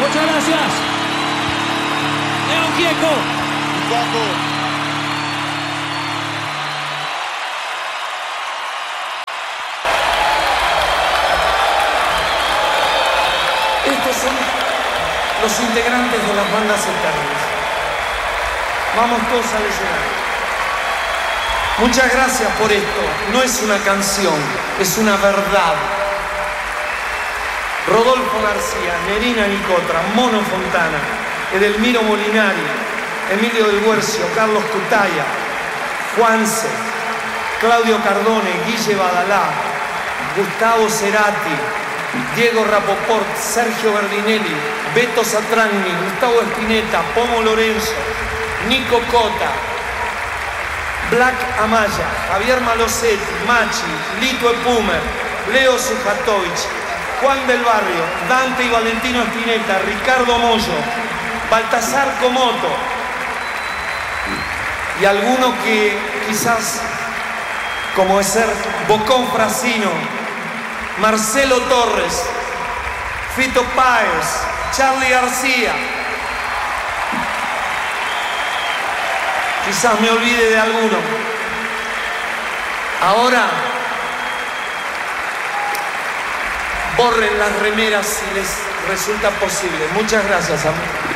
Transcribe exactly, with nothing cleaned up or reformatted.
Muchas gracias. León Gieco. Estos son los integrantes de las bandas eternas. Vamos todos al escenario. Muchas gracias por esto. No es una canción, es una verdad. Rodolfo García, Nerina Nicotra, Mono Fontana, Edelmiro Molinari, Emilio del Guercio, Carlos Cutaya, Juanse, Claudio Cardone, Guille Badalá, Gustavo Cerati, Diego Rapoport, Sergio Berdinelli, Beto Satragni, Gustavo Spinetta, Pomo Lorenzo, Nico Cota, Black Amaya, Javier Malosetti, Machi, Lito Epumer, Leo Sujatovic, Juan del Barrio, Dante y Valentino Spinetta, Ricardo Mollo, Baltasar Comoto y alguno que quizás, como es ser Bocón Frasino, Marcelo Torres, Fito Páez, Charly García. Quizás me olvide de alguno. Ahora, borren las remeras si les resulta posible. Muchas gracias, amigos.